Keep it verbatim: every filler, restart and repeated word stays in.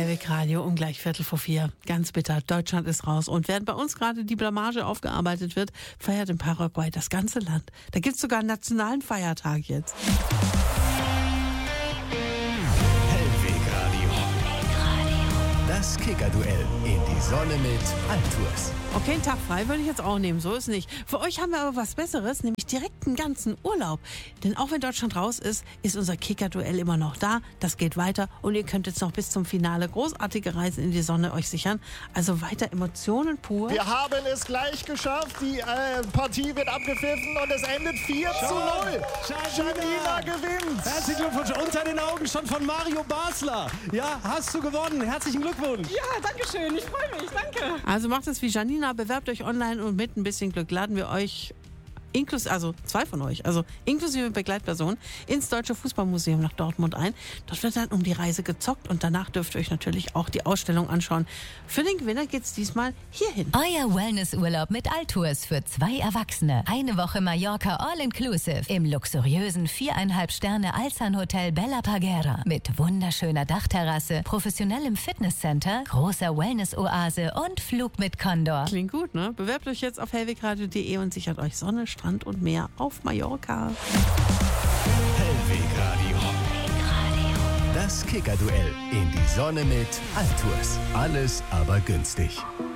Hellweg Radio um gleich Viertel vor vier. Ganz bitter, Deutschland ist raus. Und während bei uns gerade die Blamage aufgearbeitet wird, feiert in Paraguay das ganze Land. Da gibt's sogar einen nationalen Feiertag jetzt. Hellweg Radio. Das Kicker-Duell in die Sonne mit Altours. Okay, einen Tag frei würde ich jetzt auch nehmen, so ist nicht. Für euch haben wir aber was Besseres, nämlich direkt einen ganzen Urlaub. Denn auch wenn Deutschland raus ist, ist unser Kicker-Duell immer noch da. Das geht weiter und ihr könnt jetzt noch bis zum Finale großartige Reisen in die Sonne euch sichern. Also weiter Emotionen pur. Wir haben es gleich geschafft. Die äh, Partie wird abgepfiffen und es endet vier zu null. Janina gewinnt. Herzlichen Glückwunsch. Unter den Augen schon von Mario Basler. Ja, hast du gewonnen. Herzlichen Glückwunsch. Ja, danke schön. Ich freue mich. Danke. Also macht es wie Janina, bewerbt euch online und mit ein bisschen Glück laden wir euch inklusive, also zwei von euch, also inklusive Begleitperson, ins Deutsche Fußballmuseum nach Dortmund ein. Dort wird dann um die Reise gezockt und danach dürft ihr euch natürlich auch die Ausstellung anschauen. Für den Gewinner geht's diesmal hierhin. Euer Wellnessurlaub mit Altours für zwei Erwachsene. Eine Woche Mallorca All-Inclusive im luxuriösen viereinhalb Sterne Alsan-Hotel Bella Parguera mit wunderschöner Dachterrasse, professionellem Fitnesscenter, großer Wellness-Oase und Flug mit Condor. Klingt gut, ne? Bewerbt euch jetzt auf hellwegradio punkt de und sichert euch Sonne, Strand und Meer auf Mallorca. Hellweg Radio. Das Kicker-Duell in die Sonne mit Altours. Alles aber günstig.